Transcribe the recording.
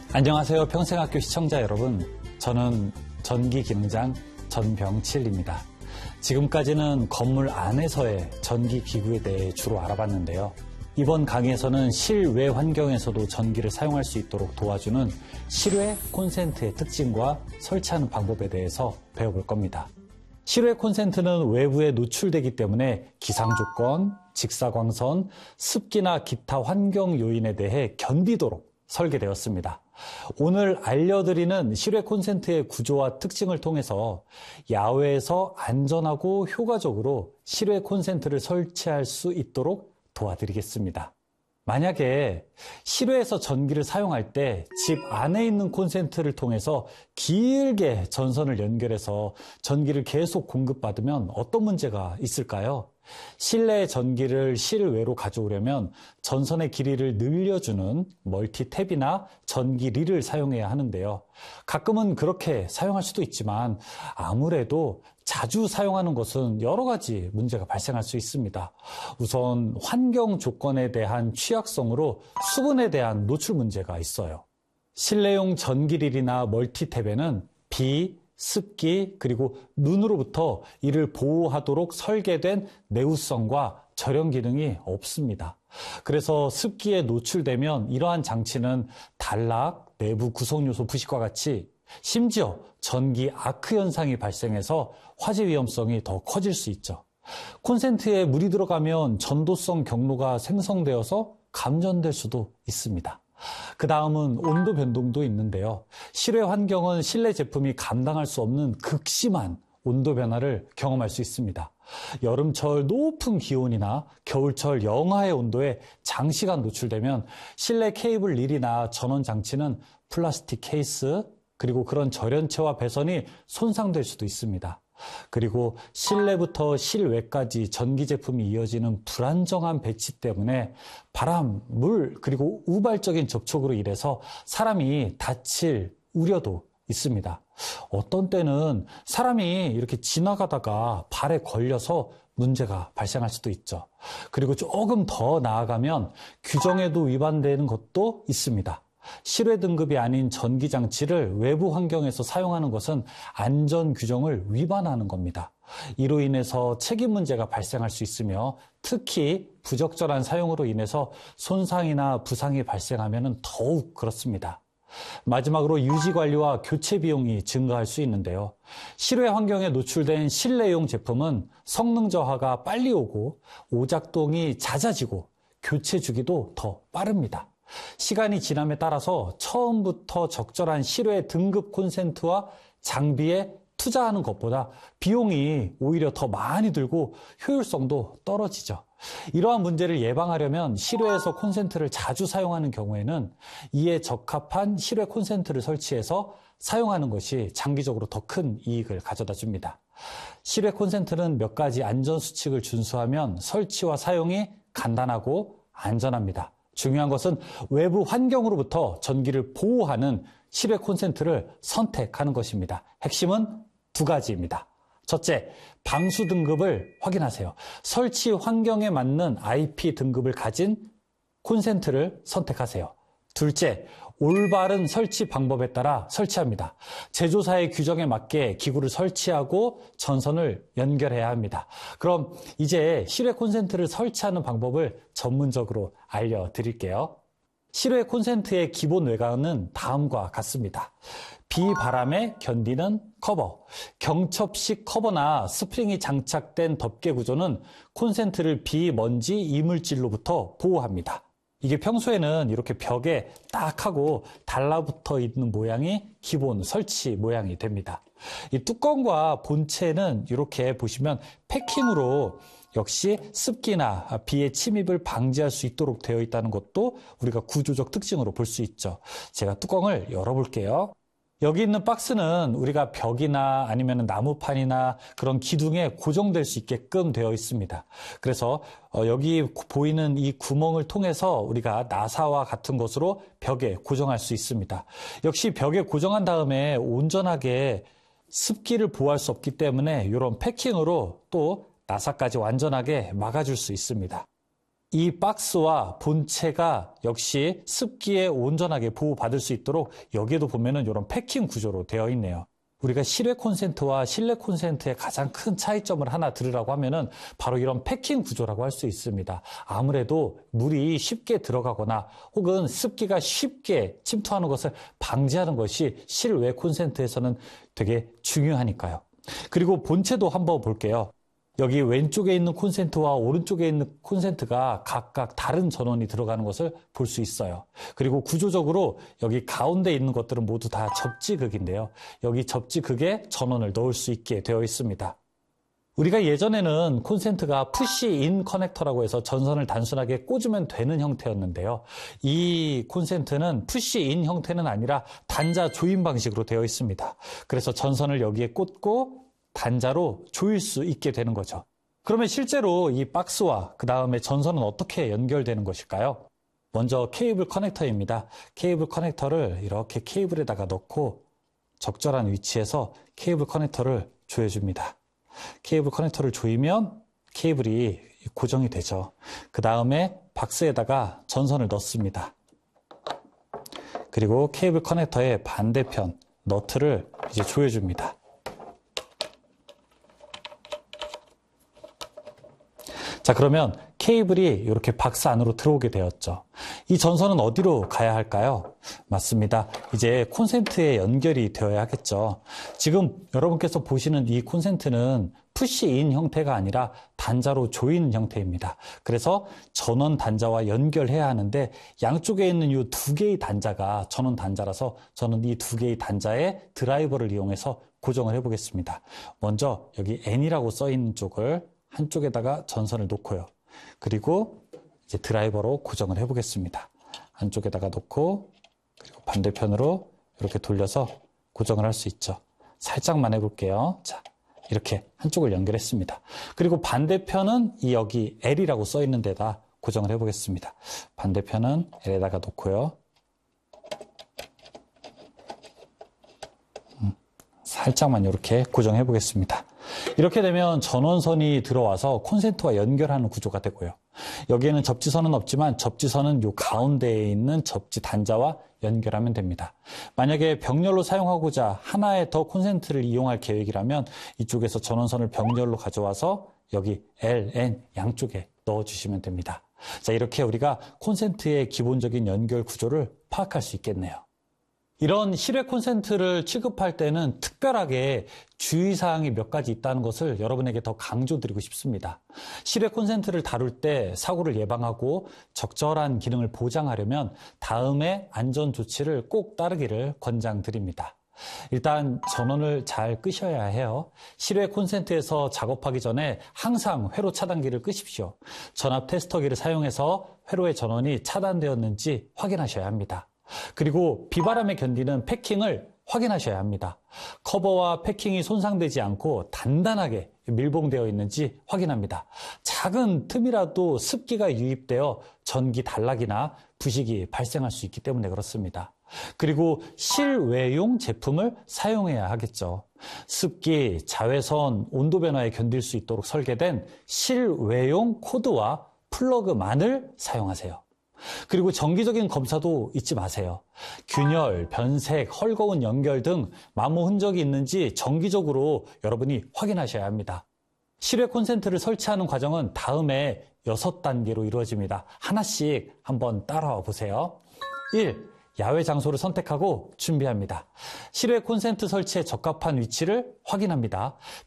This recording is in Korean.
안녕하세요. 평생학교 시청자 여러분. 저는 전기기능장 전병칠입니다. 지금까지는 건물 안에서의 전기기구에 대해 주로 알아봤는데요. 이번 강의에서는 실외 환경에서도 전기를 사용할 수 있도록 도와주는 실외 콘센트의 특징과 설치하는 방법에 대해서 배워볼 겁니다. 실외 콘센트는 외부에 노출되기 때문에 기상조건, 직사광선, 습기나 기타 환경 요인에 대해 견디도록 설계되었습니다. 오늘 알려드리는 실외 콘센트의 구조와 특징을 통해서 야외에서 안전하고 효과적으로 실외 콘센트를 설치할 수 있도록 도와드리겠습니다. 만약에 실외에서 전기를 사용할 때 집 안에 있는 콘센트를 통해서 길게 전선을 연결해서 전기를 계속 공급받으면 어떤 문제가 있을까요? 실내 전기를 실외로 가져오려면 전선의 길이를 늘려주는 멀티탭이나 전기릴을 사용해야 하는데요. 가끔은 그렇게 사용할 수도 있지만 아무래도 자주 사용하는 것은 여러 가지 문제가 발생할 수 있습니다. 우선 환경 조건에 대한 취약성으로 수분에 대한 노출 문제가 있어요. 실내용 전기릴이나 멀티탭에는 비, 습기, 그리고 눈으로부터 이를 보호하도록 설계된 내구성과 절연 기능이 없습니다. 그래서 습기에 노출되면 이러한 장치는 단락, 내부 구성요소 부식과 같이 심지어 전기 아크 현상이 발생해서 화재 위험성이 더 커질 수 있죠. 콘센트에 물이 들어가면 전도성 경로가 생성되어서 감전될 수도 있습니다. 그 다음은 온도 변동도 있는데요. 실외 환경은 실내 제품이 감당할 수 없는 극심한 온도 변화를 경험할 수 있습니다. 여름철 높은 기온이나 겨울철 영하의 온도에 장시간 노출되면 실내 케이블 릴이나 전원 장치는 플라스틱 케이스, 그리고 그런 절연체와 배선이 손상될 수도 있습니다. 그리고 실내부터 실외까지 전기 제품이 이어지는 불안정한 배치 때문에 바람, 물, 그리고 우발적인 접촉으로 인해서 사람이 다칠 우려도 있습니다. 어떤 때는 사람이 이렇게 지나가다가 발에 걸려서 문제가 발생할 수도 있죠. 그리고 조금 더 나아가면 규정에도 위반되는 것도 있습니다. 실외 등급이 아닌 전기장치를 외부 환경에서 사용하는 것은 안전 규정을 위반하는 겁니다. 이로 인해서 책임 문제가 발생할 수 있으며 특히 부적절한 사용으로 인해서 손상이나 부상이 발생하면 더욱 그렇습니다. 마지막으로 유지 관리와 교체 비용이 증가할 수 있는데요. 실외 환경에 노출된 실내용 제품은 성능 저하가 빨리 오고 오작동이 잦아지고 교체 주기도 더 빠릅니다. 시간이 지남에 따라서 처음부터 적절한 실외 등급 콘센트와 장비에 투자하는 것보다 비용이 오히려 더 많이 들고 효율성도 떨어지죠. 이러한 문제를 예방하려면 실외에서 콘센트를 자주 사용하는 경우에는 이에 적합한 실외 콘센트를 설치해서 사용하는 것이 장기적으로 더 큰 이익을 가져다 줍니다. 실외 콘센트는 몇 가지 안전수칙을 준수하면 설치와 사용이 간단하고 안전합니다. 중요한 것은 외부 환경으로부터 전기를 보호하는 실외 콘센트를 선택하는 것입니다. 핵심은 두 가지입니다. 첫째, 방수 등급을 확인하세요. 설치 환경에 맞는 IP 등급을 가진 콘센트를 선택하세요. 둘째, 올바른 설치 방법에 따라 설치합니다. 제조사의 규정에 맞게 기구를 설치하고 전선을 연결해야 합니다. 그럼 이제 실외 콘센트를 설치하는 방법을 전문적으로 알려드릴게요. 실외 콘센트의 기본 외관은 다음과 같습니다. 비바람에 견디는 커버, 경첩식 커버나 스프링이 장착된 덮개 구조는 콘센트를 비, 먼지, 이물질로부터 보호합니다. 이게 평소에는 이렇게 벽에 딱 하고 달라붙어 있는 모양이 기본 설치 모양이 됩니다. 이 뚜껑과 본체는 이렇게 보시면 패킹으로 역시 습기나 비의 침입을 방지할 수 있도록 되어 있다는 것도 우리가 구조적 특징으로 볼 수 있죠. 제가 뚜껑을 열어볼게요. 여기 있는 박스는 우리가 벽이나 아니면 나무판이나 그런 기둥에 고정될 수 있게끔 되어 있습니다. 그래서 여기 보이는 이 구멍을 통해서 우리가 나사와 같은 것으로 벽에 고정할 수 있습니다. 역시 벽에 고정한 다음에 온전하게 습기를 보호할 수 없기 때문에 이런 패킹으로 또 나사까지 완전하게 막아줄 수 있습니다. 이 박스와 본체가 역시 습기에 온전하게 보호받을 수 있도록 여기에도 보면은 이런 패킹 구조로 되어 있네요. 우리가 실외 콘센트와 실내 콘센트의 가장 큰 차이점을 하나 들으라고 하면은 바로 이런 패킹 구조라고 할 수 있습니다. 아무래도 물이 쉽게 들어가거나 혹은 습기가 쉽게 침투하는 것을 방지하는 것이 실외 콘센트에서는 되게 중요하니까요. 그리고 본체도 한번 볼게요. 여기 왼쪽에 있는 콘센트와 오른쪽에 있는 콘센트가 각각 다른 전원이 들어가는 것을 볼 수 있어요. 그리고 구조적으로 여기 가운데 있는 것들은 모두 다 접지극인데요. 여기 접지극에 전원을 넣을 수 있게 되어 있습니다. 우리가 예전에는 콘센트가 푸시인 커넥터라고 해서 전선을 단순하게 꽂으면 되는 형태였는데요. 이 콘센트는 푸시인 형태는 아니라 단자 조인 방식으로 되어 있습니다. 그래서 전선을 여기에 꽂고 단자로 조일 수 있게 되는 거죠. 그러면 실제로 이 박스와 그 다음에 전선은 어떻게 연결되는 것일까요? 먼저 케이블 커넥터입니다. 케이블 커넥터를 이렇게 케이블에다가 넣고 적절한 위치에서 케이블 커넥터를 조여줍니다. 케이블 커넥터를 조이면 케이블이 고정이 되죠. 그 다음에 박스에다가 전선을 넣습니다. 그리고 케이블 커넥터의 반대편 너트를 이제 조여줍니다. 자, 그러면 케이블이 이렇게 박스 안으로 들어오게 되었죠. 이 전선은 어디로 가야 할까요? 맞습니다. 이제 콘센트에 연결이 되어야 하겠죠. 지금 여러분께서 보시는 이 콘센트는 푸시인 형태가 아니라 단자로 조이는 형태입니다. 그래서 전원 단자와 연결해야 하는데 양쪽에 있는 이 두 개의 단자가 전원 단자라서 저는 이 두 개의 단자의 드라이버를 이용해서 고정을 해보겠습니다. 먼저 여기 N이라고 써 있는 쪽을 한쪽에다가 전선을 놓고요. 그리고 이제 드라이버로 고정을 해보겠습니다. 한쪽에다가 놓고 그리고 반대편으로 이렇게 돌려서 고정을 할 수 있죠. 살짝만 해볼게요. 자, 이렇게 한쪽을 연결했습니다. 그리고 반대편은 이 여기 L이라고 써 있는 데다 고정을 해보겠습니다. 반대편은 L에다가 놓고요. 살짝만 이렇게 고정해 보겠습니다. 이렇게 되면 전원선이 들어와서 콘센트와 연결하는 구조가 되고요. 여기에는 접지선은 없지만 접지선은 이 가운데에 있는 접지 단자와 연결하면 됩니다. 만약에 병렬로 사용하고자 하나의 더 콘센트를 이용할 계획이라면 이쪽에서 전원선을 병렬로 가져와서 여기 L, N 양쪽에 넣어주시면 됩니다. 자, 이렇게 우리가 콘센트의 기본적인 연결 구조를 파악할 수 있겠네요. 이런 실외 콘센트를 취급할 때는 특별하게 주의사항이 몇 가지 있다는 것을 여러분에게 더 강조드리고 싶습니다. 실외 콘센트를 다룰 때 사고를 예방하고 적절한 기능을 보장하려면 다음의 안전 조치를 꼭 따르기를 권장드립니다. 일단 전원을 잘 끄셔야 해요. 실외 콘센트에서 작업하기 전에 항상 회로 차단기를 끄십시오. 전압 테스터기를 사용해서 회로의 전원이 차단되었는지 확인하셔야 합니다. 그리고 비바람에 견디는 패킹을 확인하셔야 합니다. 커버와 패킹이 손상되지 않고 단단하게 밀봉되어 있는지 확인합니다. 작은 틈이라도 습기가 유입되어 전기 단락이나 부식이 발생할 수 있기 때문에 그렇습니다. 그리고 실외용 제품을 사용해야 하겠죠. 습기, 자외선, 온도 변화에 견딜 수 있도록 설계된 실외용 코드와 플러그만을 사용하세요. 그리고 정기적인 검사도 잊지 마세요. 균열, 변색, 헐거운 연결 등 마모 흔적이 있는지 정기적으로 여러분이 확인하셔야 합니다. 실외 콘센트를 설치하는 과정은 다음에 6단계로 이루어집니다. 하나씩 한번 따라와 보세요. 1. 야외 장소를 선택하고 준비합니다. 실외 콘센트 설치에 적합한 위치를 확인합니다.